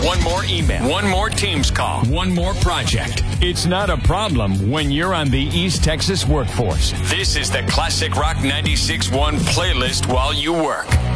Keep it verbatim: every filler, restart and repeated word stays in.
One more email. One more Teams call. One more project. It's not a problem when you're on the East Texas workforce. This is the Classic Rock ninety-six point one playlist while you work.